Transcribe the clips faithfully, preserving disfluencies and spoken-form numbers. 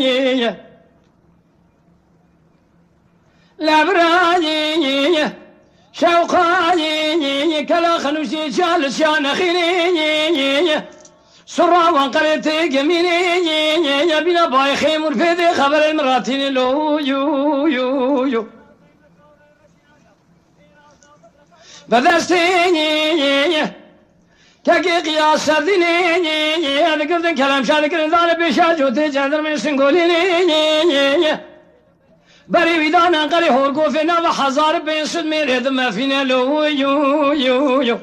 لبراني شوقاني كلا خنوشي شال شان خيني سرا وانقرتي جميني يا بنا باي خيمور في خبر المراتين لو يو يو يو بدرستيني كاكي قياس سرديني هذا قلت كلام شارك الانذار بشاجو تجادر من سنقوليني بري ويدانا قري هورقو فينا وحزار بين سد ميريد ما فينا لو يو يو يو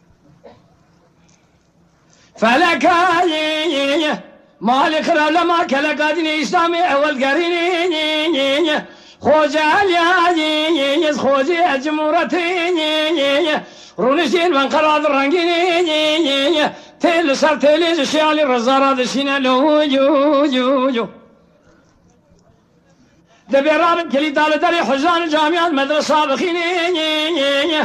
فلكاي مالك لما كلا قادني اسلامي اول قريني خوجة عليا خوجة جمهورتي رونشين من قراد رنجيني تل سر تل شالي رزارة دشينا لو يو يو يو دبيران كلي دال داري حجان جامعات مدرسة بخيني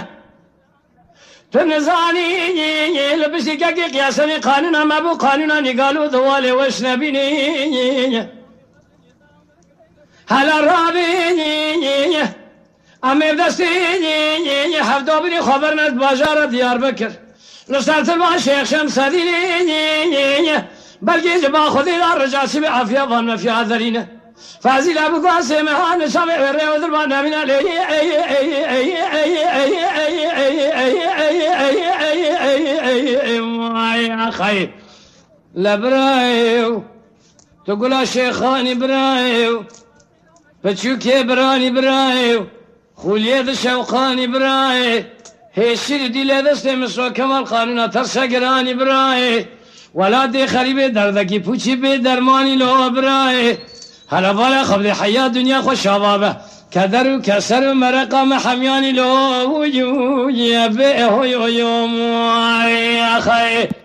تنزاني لبسي كاكي قياسني قانونا ما بو قانونا نقالوا ذوالي وشنبيني هلا رابيني أمي بدستيني حفظوا بني خبرنا بباجارة ديار بكر نصرت مع شيخ شمس ديني بلقي جبا خذي الرجال سبع عافية ظن في عذرينه فازي لابو قاسم هان شامع وري وذربانا من علي اي اي اي اي اي اي اي اي يا اخي لبرايو تقول شيخاني برايو بتشوكي براني برايو خوليد شوقاني براي هيشير دي لدسته مسوا كمال قانونا ترسقراني براي ولادي خريبه دردكي پوچي به درماني لو براي هلا بالا قبل حياة دنيا خوش شبابه كدر وكسر ومرقم حمياني لو يا بيه يا يا يا